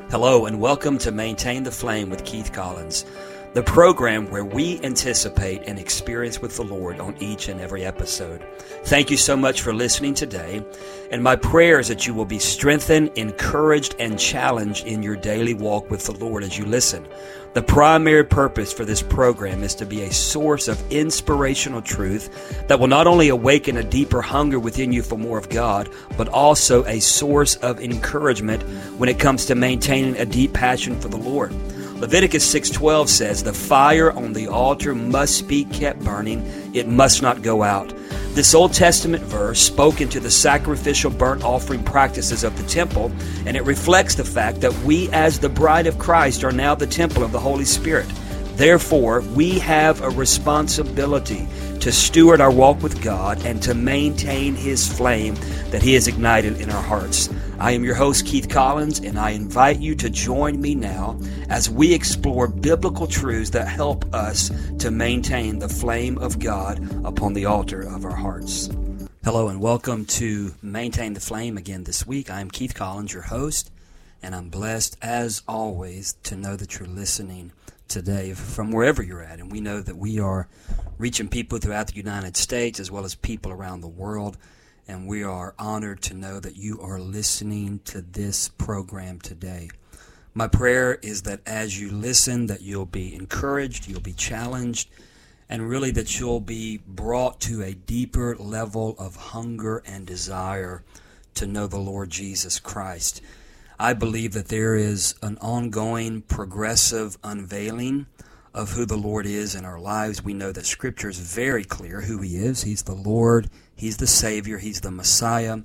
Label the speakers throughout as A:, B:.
A: Hello and welcome to Maintain the Flame with Keith Collins, the program where we anticipate an experience with the Lord on each and every episode. Thank you so much for listening today, and my prayer is that you will be strengthened, encouraged, and challenged in your daily walk with the Lord as you listen. The primary purpose for this program is to be a source of inspirational truth that will not only awaken a deeper hunger within you for more of God, but also a source of encouragement when it comes to maintaining a deep passion for the Lord. Leviticus 6:12 says, "The fire on the altar must be kept burning. It must not go out." This Old Testament verse spoke into the sacrificial burnt offering practices of the temple, and it reflects the fact that we as the bride of Christ are now the temple of the Holy Spirit. Therefore, we have a responsibility to steward our walk with God and to maintain His flame that He has ignited in our hearts. I am your host, Keith Collins, and I invite you to join me now as we explore biblical truths that help us to maintain the flame of God upon the altar of our hearts. Hello and welcome to Maintain the Flame again this week. I am Keith Collins, your host, and I'm blessed as always to know that you're listening today from wherever you're at. And we know that we are reaching people throughout the United States as well as people around the world. And we are honored to know that you are listening to this program today. My prayer is that as you listen, that you'll be encouraged, you'll be challenged, and really that you'll be brought to a deeper level of hunger and desire to know the Lord Jesus Christ. I believe that there is an ongoing, progressive unveiling of who the Lord is in our lives. We know that Scripture is very clear who He is. He's the Lord. He's the Savior. He's the Messiah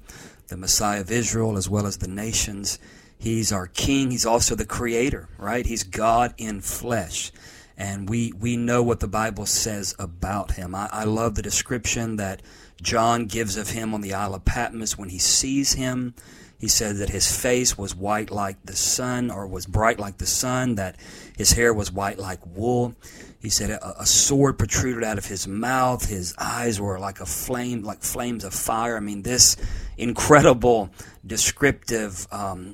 A: of Israel as well as the nations. He's our King. He's also the Creator, right? He's God in flesh. And we know what the Bible says about Him. I love the description that John gives of Him on the Isle of Patmos when he sees Him. He said that His face was white like the sun, or was bright like the sun, that His hair was white like wool. He said a sword protruded out of His mouth. His eyes were like a flame, like flames of fire. I mean, this incredible descriptive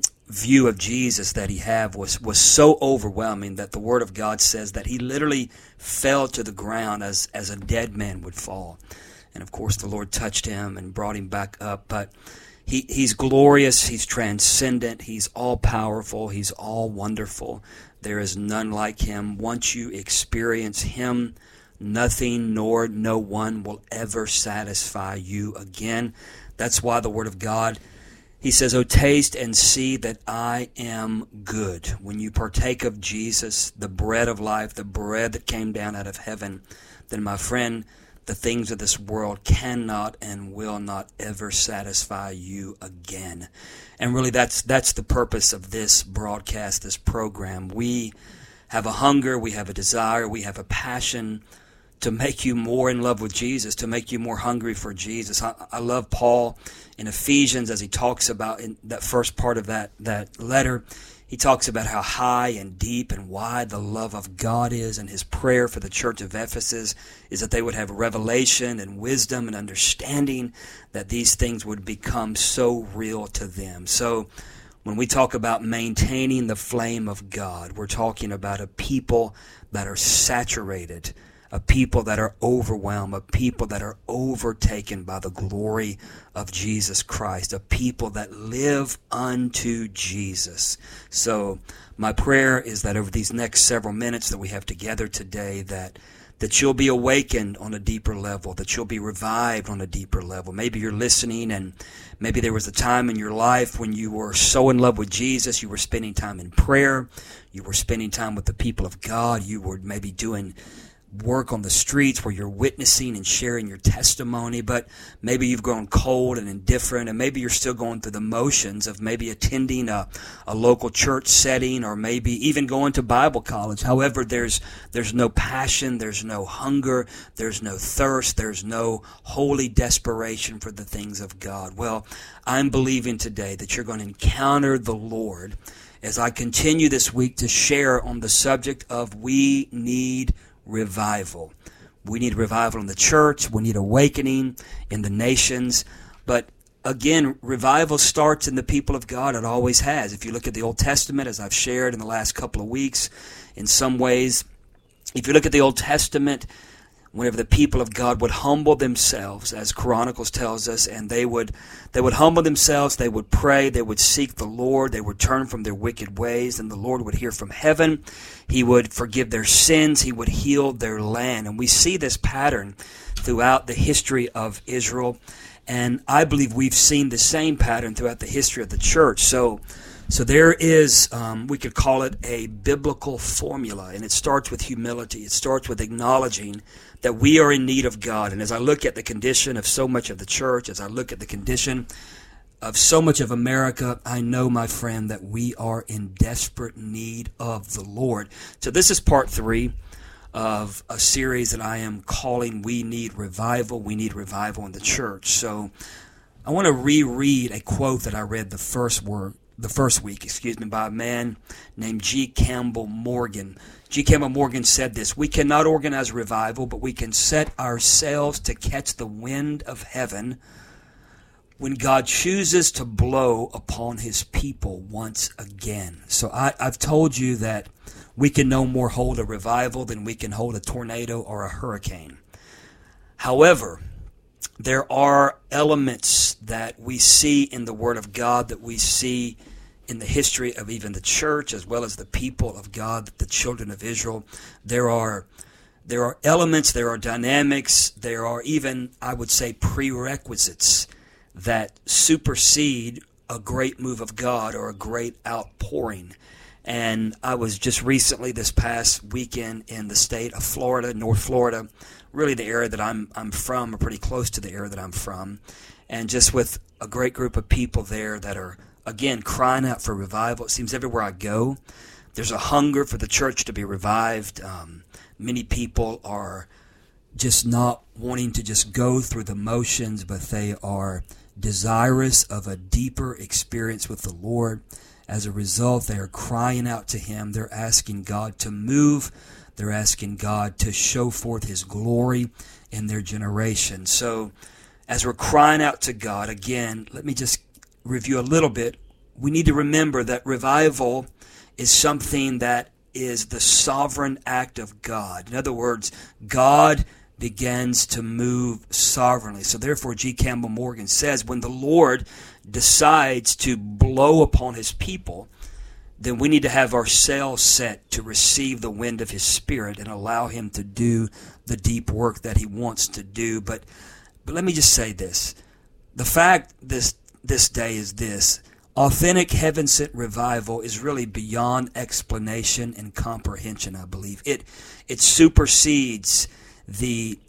A: view of Jesus that He had was so overwhelming that the Word of God says that He literally fell to the ground as a dead man would fall. And of course, the Lord touched Him and brought Him back up. But He's glorious, He's transcendent, He's all-powerful, He's all-wonderful. There is none like Him. Once you experience Him, nothing nor no one will ever satisfy you again. That's why the Word of God, He says, "Oh, taste and see that I am good." When you partake of Jesus, the bread of life, the bread that came down out of heaven, then my friend, the things of this world cannot and will not ever satisfy you again. And really that's the purpose of this broadcast, this program. We have a hunger, we have a desire, we have a passion to make you more in love with Jesus, to make you more hungry for Jesus. I love Paul in Ephesians as he talks about in that first part of that letter. He talks about how high and deep and wide the love of God is, and his prayer for the church of Ephesus is that they would have revelation and wisdom and understanding, that these things would become so real to them. So when we talk about maintaining the flame of God, we're talking about a people that are saturated, a people that are overwhelmed, a people that are overtaken by the glory of Jesus Christ, a people that live unto Jesus. So my prayer is that over these next several minutes that we have together today, that you'll be awakened on a deeper level, that you'll be revived on a deeper level. Maybe you're listening and maybe there was a time in your life when you were so in love with Jesus, you were spending time in prayer, you were spending time with the people of God, you were maybe doing work on the streets where you're witnessing and sharing your testimony, but maybe you've grown cold and indifferent, and maybe you're still going through the motions of maybe attending a local church setting, or maybe even going to Bible college. However, there's no passion, there's no hunger, there's no thirst, there's no holy desperation for the things of God. Well, I'm believing today that you're going to encounter the Lord as I continue this week to share on the subject of we need revival. We need revival in the church. We need awakening in the nations. But again, revival starts in the people of God. It always has. If you look at the Old Testament, as I've shared in the last couple of weeks, in some ways, if you look at the Old Testament, whenever the people of God would humble themselves, as Chronicles tells us, and they would humble themselves, they would pray, they would seek the Lord, they would turn from their wicked ways, and the Lord would hear from heaven. He would forgive their sins. He would heal their land. And we see this pattern throughout the history of Israel. And I believe we've seen the same pattern throughout the history of the church. So there is, we could call it a biblical formula, and it starts with humility. It starts with acknowledging that we are in need of God. And as I look at the condition of so much of the church, as I look at the condition of so much of America, I know, my friend, that we are in desperate need of the Lord. So this is part 3 of a series that I am calling We Need Revival. We need revival in the church. So I want to reread a quote that I read the first week, by a man named G. Campbell Morgan. G. Campbell Morgan said this: "We cannot organize revival, but we can set ourselves to catch the wind of heaven when God chooses to blow upon his people once again." So I've told you that we can no more hold a revival than we can hold a tornado or a hurricane. However, there are elements that we see in the Word of God, that we see in the history of even the church as well as the people of God, the children of Israel. There are elements, there are dynamics, there are even, I would say, prerequisites that supersede a great move of God or a great outpouring. And I was just recently, this past weekend, in the state of Florida, North Florida, really the area that I'm from, or pretty close to the area that I'm from, and just with a great group of people there that are, again, crying out for revival. It seems everywhere I go, there's a hunger for the church to be revived. Many people are just not wanting to just go through the motions, but they are desirous of a deeper experience with the Lord. As a result, they are crying out to him. They're asking God to move. They're asking God to show forth his glory in their generation. So as we're crying out to God, again, let me just review a little bit. We need to remember that revival is something that is the sovereign act of God. In other words, God begins to move sovereignly. So therefore, G. Campbell Morgan says, when the Lord decides to blow upon his people, then we need to have our sails set to receive the wind of his Spirit and allow him to do the deep work that he wants to do. But let me just say this. The fact this day is this: authentic heaven-sent revival is really beyond explanation and comprehension, I believe. It supersedes the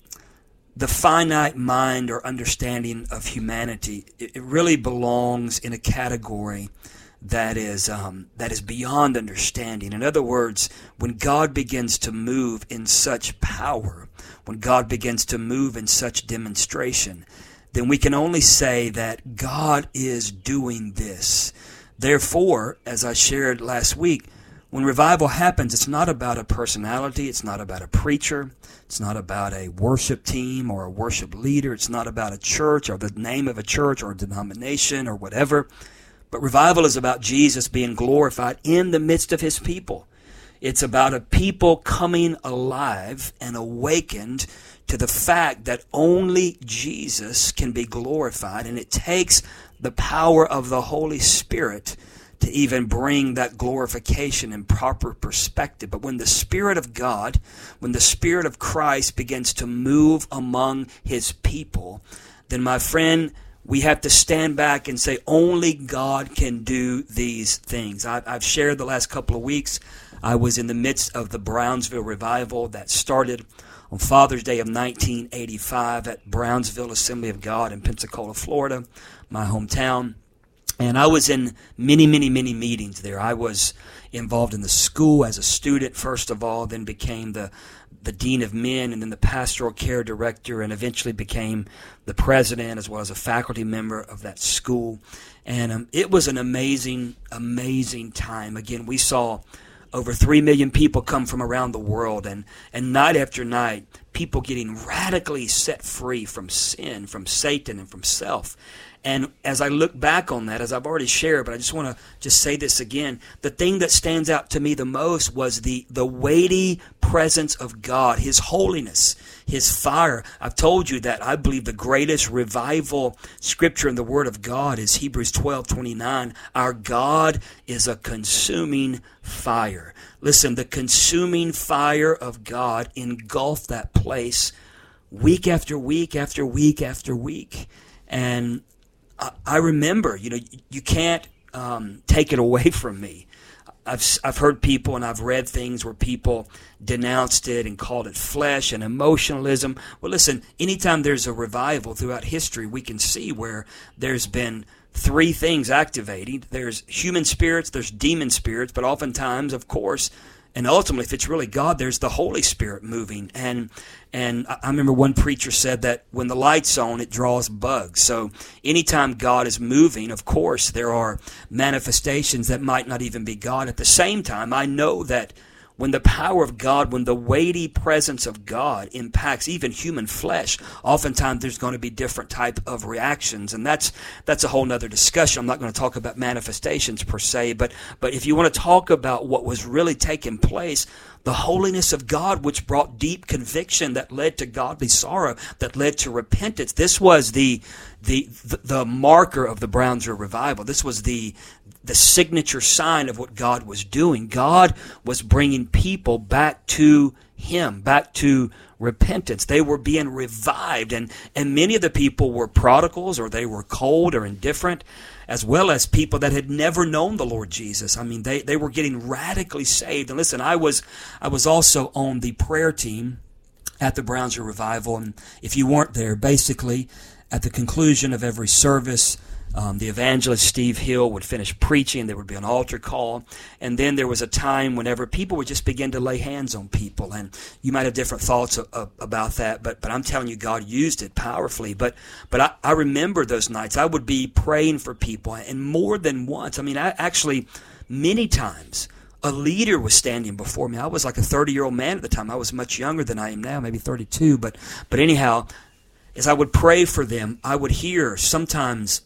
A: finite mind or understanding of humanity. It really belongs in a category that is beyond understanding. In other words, when God begins to move in such power, when God begins to move in such demonstration, then we can only say that God is doing this. Therefore, as I shared last week, when revival happens, it's not about a personality, it's not about a preacher, it's not about a worship team or a worship leader, it's not about a church or the name of a church or a denomination or whatever. But revival is about Jesus being glorified in the midst of his people. It's about a people coming alive and awakened to the fact that only Jesus can be glorified, and it takes the power of the Holy Spirit to even bring that glorification in proper perspective. But when the Spirit of God, when the Spirit of Christ begins to move among his people, then, my friend, we have to stand back and say, only God can do these things. I've shared the last couple of weeks, I was in the midst of the Brownsville revival that started on Father's Day of 1985 at Brownsville Assembly of God in Pensacola, Florida, my hometown. And I was in many, many, many meetings there. I was involved in the school as a student, first of all, then became the dean of men, and then the pastoral care director, and eventually became the president as well as a faculty member of that school. And it was an amazing, amazing time. Again, we saw over 3 million people come from around the world, and night after night, people getting radically set free from sin, from Satan, and from self. And as I look back on that, as I've already shared, but I just want to just say this again, the thing that stands out to me the most was the weighty presence of God, His holiness, His fire. I've told you that I believe the greatest revival scripture in the Word of God is Hebrews 12:29. Our God is a consuming fire. Listen, the consuming fire of God engulfed that place week after week after week after week. And I remember, you can't take it away from me. I've heard people and I've read things where people denounced it and called it flesh and emotionalism. Well, listen, anytime there's a revival throughout history, we can see where there's been three things activating. There's human spirits, there's demon spirits, but oftentimes, of course, and ultimately, if it's really God, there's the Holy Spirit moving. And I remember one preacher said that when the light's on, it draws bugs. So anytime God is moving, of course, there are manifestations that might not even be God. At the same time, I know that when the power of God, when the weighty presence of God impacts even human flesh, oftentimes there's going to be different type of reactions. And that's a whole nother discussion. I'm not going to talk about manifestations per se, but if you want to talk about what was really taking place, the holiness of God, which brought deep conviction that led to godly sorrow, that led to repentance. This was the marker of the Brownsville revival. This was the signature sign of what God was doing. God was bringing people back to Him, back to repentance. They were being revived, and many of the people were prodigals, or they were cold or indifferent, as well as people that had never known the Lord Jesus. I mean, they were getting radically saved. And listen, I was also on the prayer team at the Brownsville revival, and if you weren't there, basically at the conclusion of every service, the evangelist Steve Hill would finish preaching. There would be an altar call. And then there was a time whenever people would just begin to lay hands on people. And you might have different thoughts about that, but I'm telling you, God used it powerfully. But I remember those nights. I would be praying for people, and more than once. I mean, many times, a leader was standing before me. I was like a 30-year-old man at the time. I was much younger than I am now, maybe 32. But anyhow, as I would pray for them, I would hear sometimes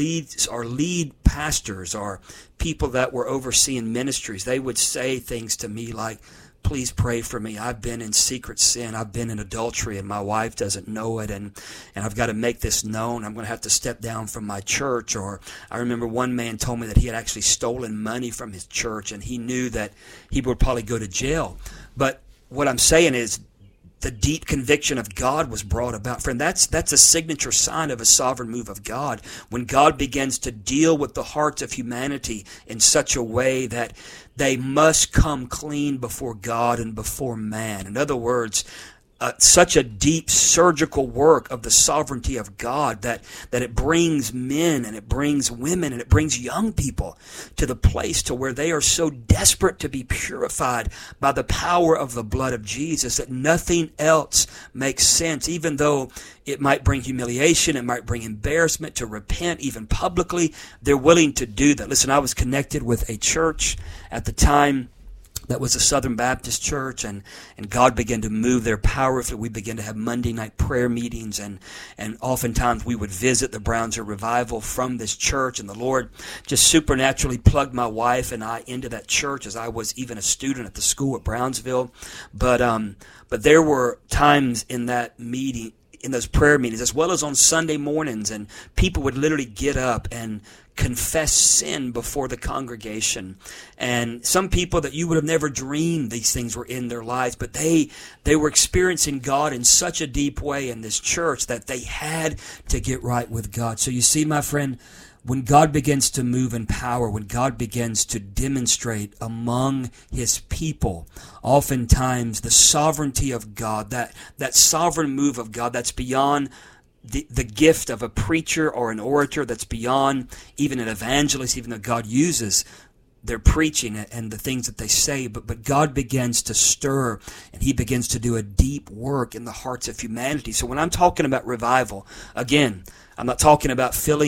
A: lead pastors or people that were overseeing ministries. They would say things to me like, please pray for me. I've been in secret sin. I've been in adultery, and my wife doesn't know it, and I've got to make this known. I'm going to have to step down from my church. Or I remember one man told me that he had actually stolen money from his church, and he knew that he would probably go to jail. But what I'm saying is, the deep conviction of God was brought about. Friend, that's a signature sign of a sovereign move of God. When God begins to deal with the hearts of humanity in such a way that they must come clean before God and before man. In other words, such a deep surgical work of the sovereignty of God that it brings men and it brings women and it brings young people to the place to where they are so desperate to be purified by the power of the blood of Jesus that nothing else makes sense, even though it might bring humiliation, it might bring embarrassment to repent even publicly. They're willing to do that. Listen, I was connected with a church at the time that was a Southern Baptist church, and God began to move there powerfully. We began to have Monday night prayer meetings, and oftentimes we would visit the Brownsville revival from this church, and the Lord just supernaturally plugged my wife and I into that church as I was even a student at the school at Brownsville. But there were times in that meeting, in those prayer meetings, as well as on Sunday mornings, and people would literally get up and confess sin before the congregation. And some people that you would have never dreamed these things were in their lives, but they were experiencing God in such a deep way in this church that they had to get right with God. So you see, my friend, when God begins to move in power, when God begins to demonstrate among His people, oftentimes the sovereignty of God, that sovereign move of God that's beyond the gift of a preacher or an orator, that's beyond even an evangelist, even though God uses their preaching and the things that they say, but God begins to stir, and He begins to do a deep work in the hearts of humanity. So when I'm talking about revival, again, I'm not talking about filling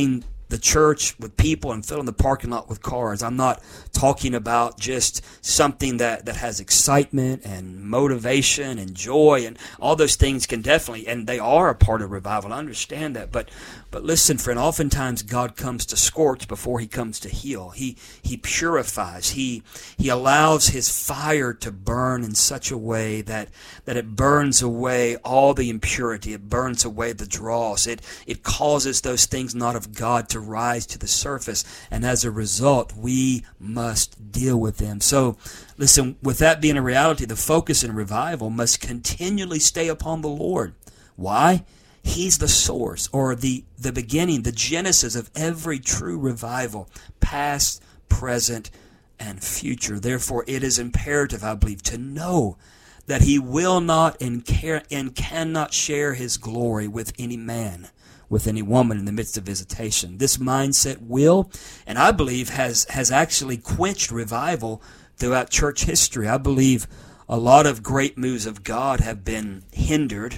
A: the church with people and filling the parking lot with cars. I'm not talking about just something that has excitement and motivation and joy, and all those things can definitely, and they are a part of revival. I understand that, but listen, friend, oftentimes God comes to scorch before he comes to heal. He purifies. He allows his fire to burn in such a way that it burns away all the impurity. It burns away the dross. It causes those things not of God to rise to the surface, and as a result, we must deal with them. So, listen, with that being a reality, the focus in revival must continually stay upon the Lord. Why? He's the source, or the beginning, the genesis of every true revival, past, present, and future. Therefore, it is imperative, I believe, to know that he will not and cannot share his glory with any man, with any woman in the midst of visitation. This mindset will, and I believe has actually quenched revival throughout church history. I believe a lot of great moves of God have been hindered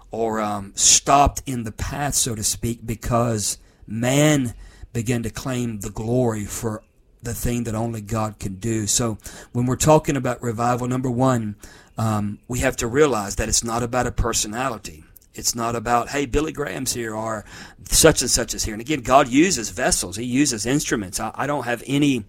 A: or stopped in the path, so to speak, because man began to claim the glory for the thing that only God can do. So when we're talking about revival, number one, we have to realize that it's not about a personality. It's not about, hey, Billy Graham's here or such and such is here. And again, God uses vessels. He uses instruments. I don't have any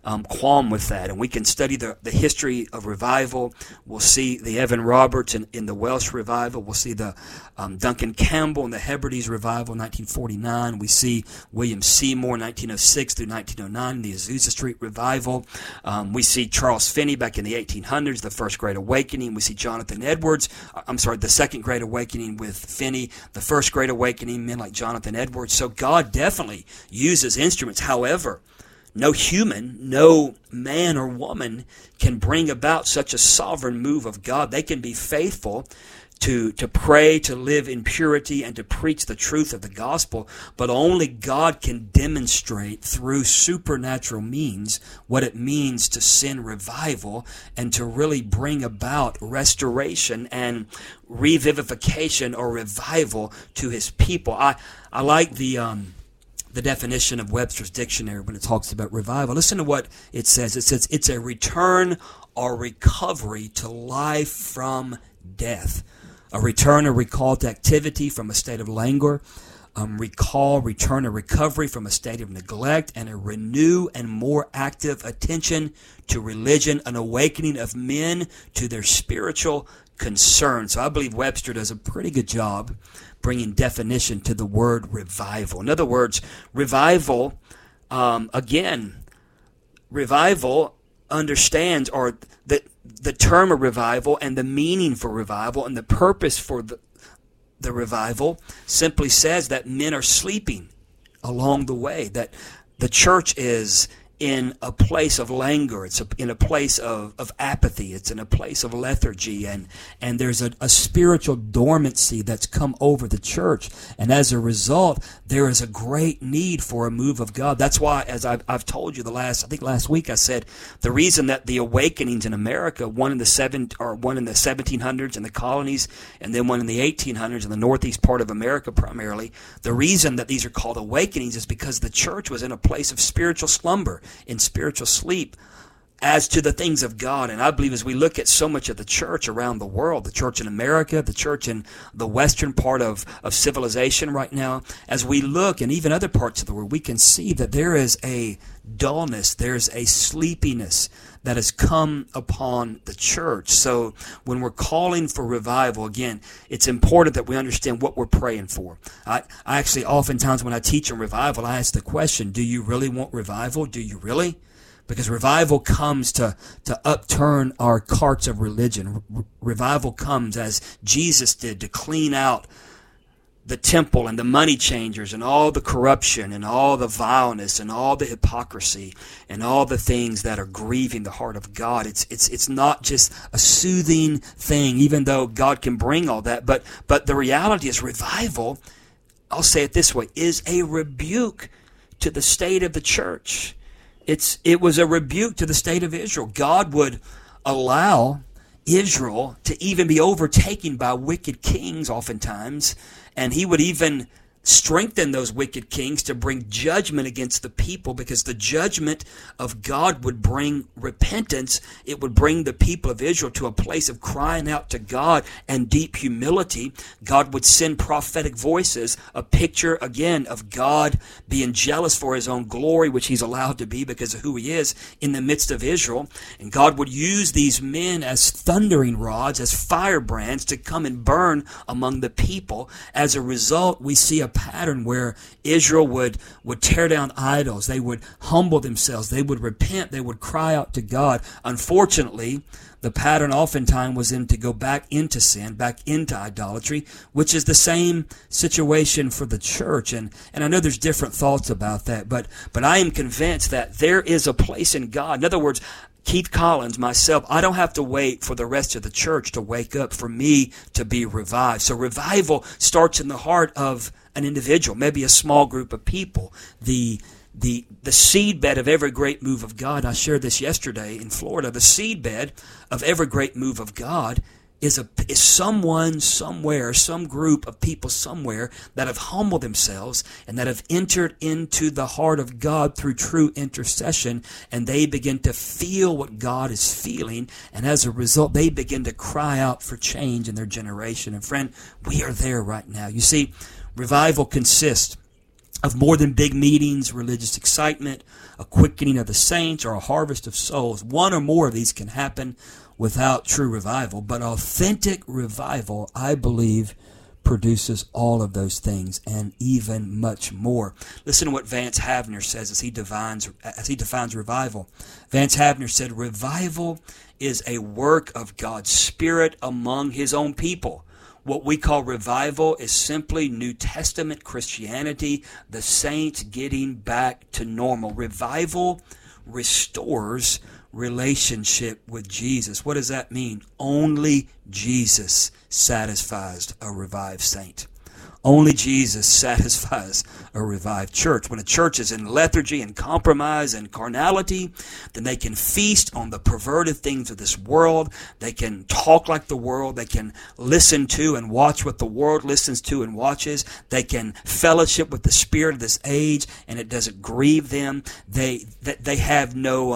A: qualm with that. And we can study the history of revival. We'll see the Evan Roberts in the Welsh revival. We'll see the Duncan Campbell in the Hebrides revival in 1949. We see William Seymour 1906 through 1909 in the Azusa Street revival. We see Charles Finney back in the 1800s, the First Great Awakening. We see Jonathan Edwards, the Second Great Awakening with Finney, the First Great Awakening, men like Jonathan Edwards. So God definitely uses instruments. However, no human, no man or woman can bring about such a sovereign move of God. They can be faithful to pray, to live in purity, and to preach the truth of the gospel, but only God can demonstrate through supernatural means what it means to send revival and to really bring about restoration and revivification or revival to his people. I like the definition of Webster's dictionary when it talks about revival. Listen to what it says. It says it's a return or recovery to life from death. A return or recall to activity from a state of languor. Return or recovery from a state of neglect, and a renew and more active attention to religion, an awakening of men to their spiritual concerns. So I believe Webster does a pretty good job bringing definition to the word revival. In other words, revival, revival understands, or the term of revival and the meaning for revival and the purpose for the revival simply says that men are sleeping along the way, that the church is in a place of languor, it's in a place of apathy, it's in a place of lethargy, and there's a spiritual dormancy that's come over the church, and as a result, there is a great need for a move of God. That's why, as I've told you last week I said, the reason that the awakenings in America, one in the 1700s in the colonies, and then one in the 1800s in the northeast part of America primarily, the reason that these are called awakenings is because the church was in a place of spiritual slumber, in spiritual sleep as to the things of God. And I believe as we look at so much of the church around the world, the church in America, the church in the western part of civilization right now, as we look, and even other parts of the world, we can see that there is a dullness, there's a sleepiness that has come upon the church. So when we're calling for revival, again, it's important that we understand what we're praying for. I actually, oftentimes when I teach on revival, I ask the question, do you really want revival? Do you really? Because revival comes to upturn our carts of religion. Revival comes, as Jesus did, to clean out the temple and the money changers and all the corruption and all the vileness and all the hypocrisy and all the things that are grieving the heart of God. It's not just a soothing thing, even though God can bring all that. But the reality is revival, I'll say it this way, is a rebuke to the state of the church. It was a rebuke to the state of Israel. God would allow Israel to even be overtaken by wicked kings oftentimes, and he would even strengthen those wicked kings to bring judgment against the people, because the judgment of God would bring repentance. It would bring the people of Israel to a place of crying out to God and deep humility. God would send prophetic voices, a picture again of God being jealous for his own glory, which he's allowed to be because of who he is in the midst of Israel. And God would use these men as thundering rods, as firebrands, to come and burn among the people. As a result, we see a pattern where Israel would tear down idols. They would humble themselves. They would repent. They would cry out to God. Unfortunately, the pattern oftentimes was them to go back into sin, back into idolatry, which is the same situation for the church. And I know there's different thoughts about that, but I am convinced that there is a place in God. In other words, Keith Collins, myself, I don't have to wait for the rest of the church to wake up for me to be revived. So revival starts in the heart of an individual, maybe a small group of people. The seedbed of every great move of God, I shared this yesterday in Florida, the seedbed of every great move of God is someone somewhere, some group of people somewhere that have humbled themselves and that have entered into the heart of God through true intercession, and they begin to feel what God is feeling, and as a result they begin to cry out for change in their generation. And friend, we are there right now. You see, revival consists of more than big meetings, religious excitement, a quickening of the saints, or a harvest of souls. One or more of these can happen without true revival, but authentic revival, I believe, produces all of those things and even much more. Listen to what Vance Havner says as he defines revival. Vance Havner said, "Revival is a work of God's Spirit among his own people. What we call revival is simply New Testament Christianity, the saints getting back to normal." Revival restores relationship with Jesus. What does that mean? Only Jesus satisfies a revived saint. Only Jesus satisfies a revived church. When a church is in lethargy and compromise and carnality, then they can feast on the perverted things of this world. They can talk like the world. They can listen to and watch what the world listens to and watches. They can fellowship with the spirit of this age, and it doesn't grieve them. They have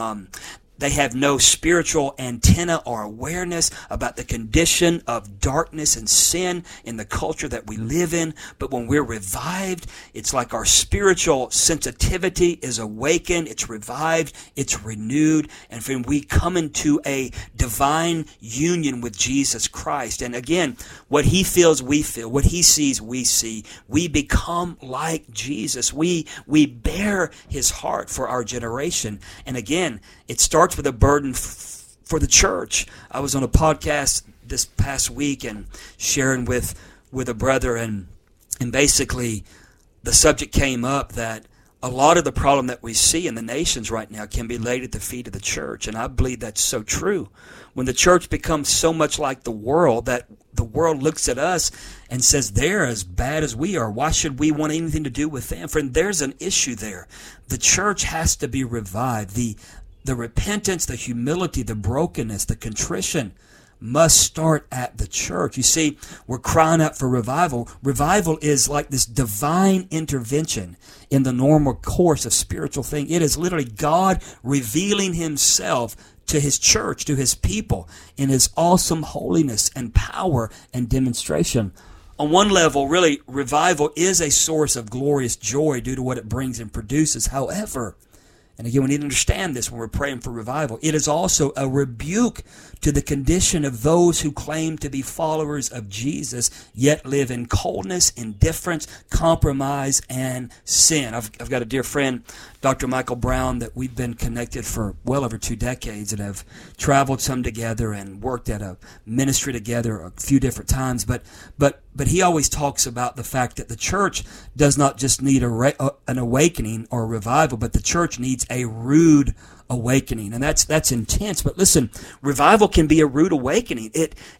A: no spiritual antenna or awareness about the condition of darkness and sin in the culture that we live in. But when we're revived, it's like our spiritual sensitivity is awakened, it's revived, it's renewed, and when we come into a divine union with Jesus Christ, and again, what he feels, we feel, what he sees, we see, we become like Jesus. We bear his heart for our generation. And again, it starts with a burden for the church. I was on a podcast this past week and sharing with a brother, and basically the subject came up that a lot of the problem that we see in the nations right now can be laid at the feet of the church, and I believe that's so true. When the church becomes so much like the world that the world looks at us and says they're as bad as we are, why should we want anything to do with them? Friend, there's an issue there. The church has to be revived. The repentance, the humility, the brokenness, the contrition must start at the church. You see, we're crying out for revival. Revival is like this divine intervention in the normal course of spiritual things. It is literally God revealing himself to his church, to his people, in his awesome holiness and power and demonstration. On one level, really, revival is a source of glorious joy due to what it brings and produces. However, and again, we need to understand this when we're praying for revival, it is also a rebuke to the condition of those who claim to be followers of Jesus, yet live in coldness, indifference, compromise, and sin. I've got a dear friend, Dr. Michael Brown, that we've been connected for well over 2 decades and have traveled some together and worked at a ministry together a few different times. But he always talks about the fact that the church does not just need an awakening or a revival, but the church needs a rude awakening, and that's intense. But listen, revival can be a rude awakening.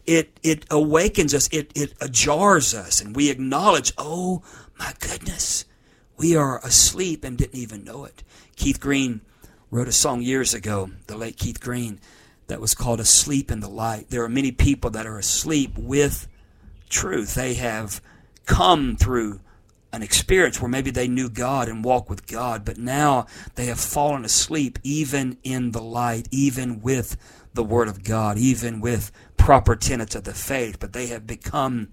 A: It awakens us. It ajars us, and we acknowledge, oh my goodness, we are asleep and didn't even know it. Keith Green wrote a song years ago, the late Keith Green, that was called "Asleep in the Light." There are many people that are asleep with truth. They have come through an experience where maybe they knew God and walked with God, but now they have fallen asleep even in the light, even with the Word of God, even with proper tenets of the faith, but they have become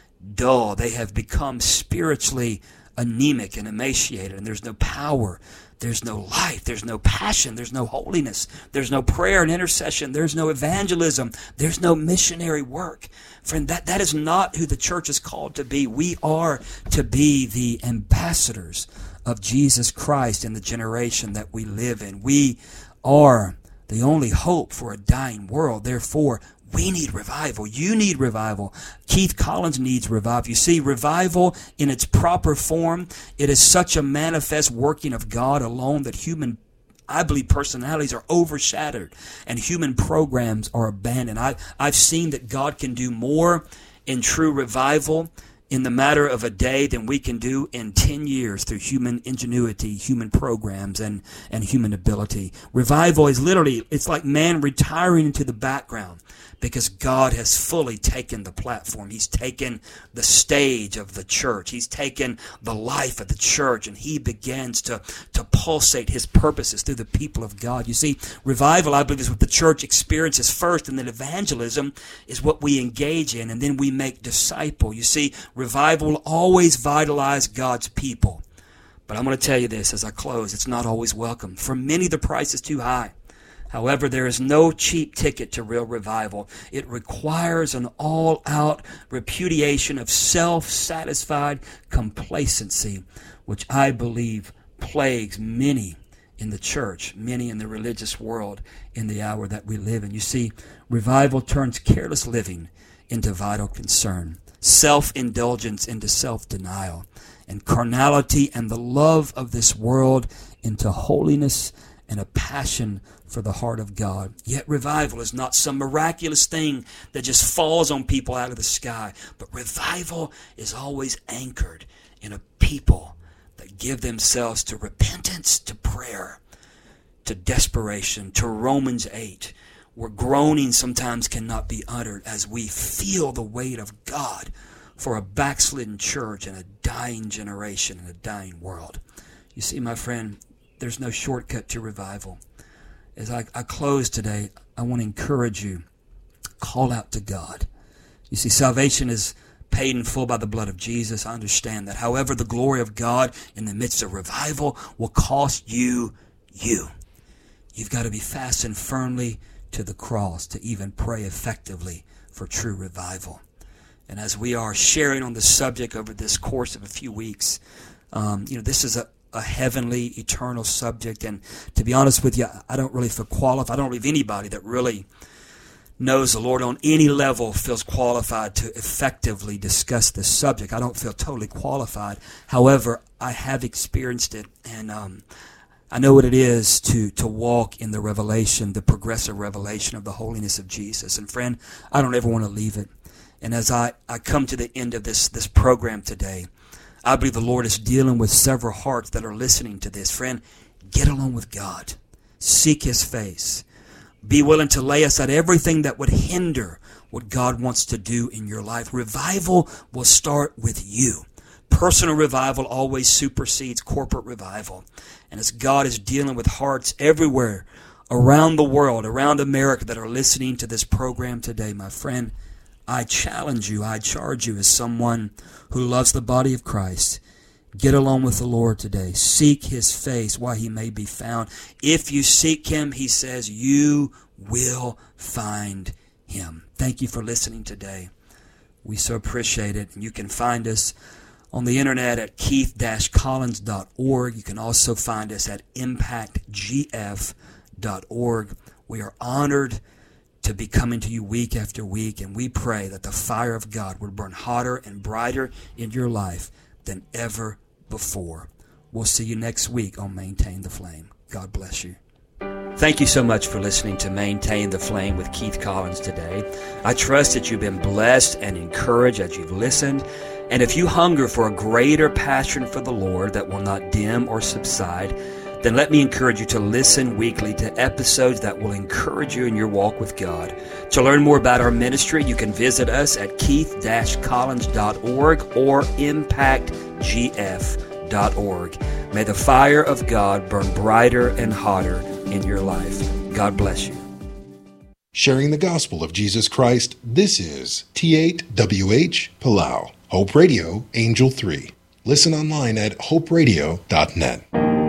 A: dull. They have become spiritually anemic and emaciated, and there's no power, there's no life, there's no passion, there's no holiness, there's no prayer and intercession, there's no evangelism, there's no missionary work. Friend, that is not who the church is called to be. We are to be the ambassadors of Jesus Christ in the generation that we live in. We are the only hope for a dying world. Therefore, we need revival. You need revival. Keith Collins needs revival. You see, revival in its proper form, it is such a manifest working of God alone that human, I believe, personalities are overshadowed and human programs are abandoned. I've seen that God can do more in true revival in the matter of a day than we can do in 10 years through human ingenuity, human programs, and human ability. Revival is literally, it's like man retiring into the background because God has fully taken the platform. He's taken the stage of the church. He's taken the life of the church, and he begins to pulsate his purposes through the people of God. You see, revival, I believe, is what the church experiences first, and then evangelism is what we engage in, and then we make disciple. You see, revival will always vitalize God's people. But I'm going to tell you this as I close, it's not always welcome. For many, the price is too high. However, there is no cheap ticket to real revival. It requires an all-out repudiation of self-satisfied complacency, which I believe plagues many in the church, many in the religious world in the hour that we live in. You see, revival turns careless living into vital concern, self-indulgence into self-denial, and carnality and the love of this world into holiness and a passion for the heart of God. Yet revival is not some miraculous thing that just falls on people out of the sky, but revival is always anchored in a people that give themselves to repentance, to prayer, to desperation, to Romans 8, where groaning sometimes cannot be uttered as we feel the weight of God for a backslidden church and a dying generation and a dying world. You see, my friend, there's no shortcut to revival. As I close today, I want to encourage you, call out to God. You see, salvation is paid in full by the blood of Jesus. I understand that. However, the glory of God in the midst of revival will cost you. You've got to be fastened firmly to the cross to even pray effectively for true revival. And as we are sharing on this subject over this course of a few weeks, this is a heavenly, eternal subject. And to be honest with you, I don't really feel qualified. I don't believe anybody that really knows the Lord on any level feels qualified to effectively discuss this subject. I don't feel totally qualified. However, I have experienced it, and I know what it is to walk in the revelation, the progressive revelation of the holiness of Jesus. And friend, I don't ever want to leave it. And as I come to the end of this program today, I believe the Lord is dealing with several hearts that are listening to this. Friend, get along with God. Seek His face. Be willing to lay aside everything that would hinder what God wants to do in your life. Revival will start with you. Personal revival always supersedes corporate revival. And as God is dealing with hearts everywhere around the world, around America that are listening to this program today, my friend, I challenge you, I charge you as someone who loves the body of Christ. Get along with the Lord today. Seek His face while He may be found. If you seek Him, He says, you will find Him. Thank you for listening today. We so appreciate it. And you can find us on the internet at keith-collins.org. You can also find us at impactgf.org. We are honored to be coming to you week after week, and we pray that the fire of God would burn hotter and brighter in your life than ever before. We'll see you next week on Maintain the Flame. God bless you. Thank you so much for listening to Maintain the Flame with Keith Collins today. I trust that you've been blessed and encouraged as you've listened. And if you hunger for a greater passion for the Lord that will not dim or subside, then let me encourage you to listen weekly to episodes that will encourage you in your walk with God. To learn more about our ministry, you can visit us at keith-collins.org or impactgf.org. May the fire of God burn brighter and hotter in your life. God bless you.
B: Sharing the gospel of Jesus Christ, this is T8WH Palau, Hope Radio, Angel 3. Listen online at hoperadio.net.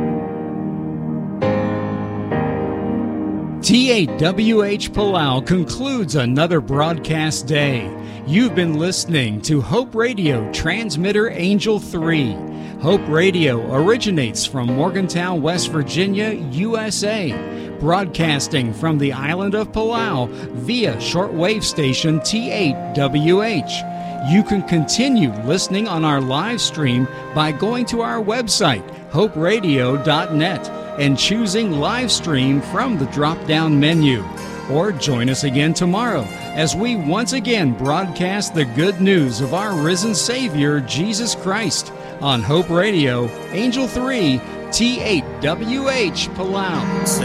C: T8WH Palau concludes another broadcast day. You've been listening to Hope Radio Transmitter Angel 3. Hope Radio originates from Morgantown, West Virginia, USA, broadcasting from the island of Palau via shortwave station T8WH. You can continue listening on our live stream by going to our website, hoperadio.net, and choosing live stream from the drop-down menu. Or join us again tomorrow as we once again broadcast the good news of our risen Savior, Jesus Christ, on Hope Radio, Angel 3, T8WH Palau.